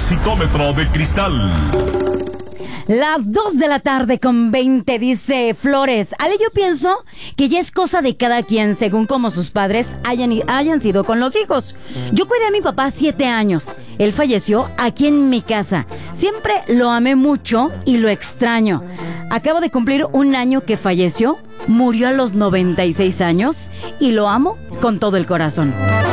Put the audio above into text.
Éxitómetro de cristal. Las 2 de la tarde con 20, dice Flores. Ale, yo pienso que ya es cosa de cada quien, según como sus padres hayan sido con los hijos. Yo cuidé a mi papá 7 años. Él falleció aquí en mi casa. Siempre lo amé mucho y lo extraño. Acabo de cumplir un año que falleció. Murió a los 96 años y lo amo con todo el corazón.